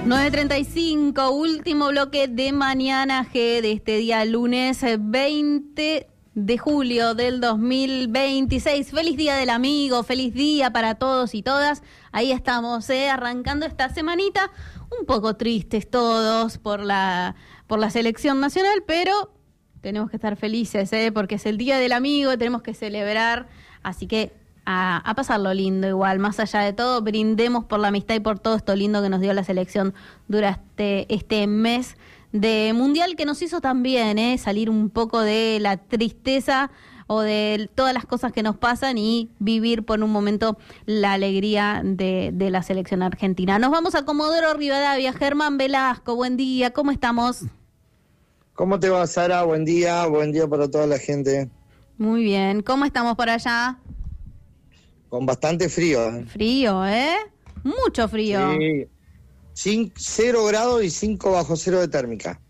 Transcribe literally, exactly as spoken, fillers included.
nueve treinta y cinco, último bloque de Mañana G de este día lunes veinte de julio del dos mil veintiséis. Feliz Día del Amigo, feliz día para todos y todas. Ahí estamos, eh, arrancando esta semanita, un poco tristes todos por la, por la selección nacional, pero tenemos que estar felices, eh, porque es el Día del Amigo, tenemos que celebrar, así que A, a pasarlo lindo igual, más allá de todo, brindemos por la amistad y por todo esto lindo que nos dio la selección durante este mes de Mundial, que nos hizo también eh, salir un poco de la tristeza o de todas las cosas que nos pasan y vivir por un momento la alegría de, de la selección argentina. Nos vamos a Comodoro Rivadavia. Germán Velasco, buen día, ¿cómo estamos? ¿Cómo te va, Sara? Buen día, buen día para toda la gente. Muy bien, ¿cómo estamos por allá? Con bastante frío. ¿eh? Frío, ¿eh? Mucho frío. Sí. Cin- cero grados y cinco bajo cero de térmica.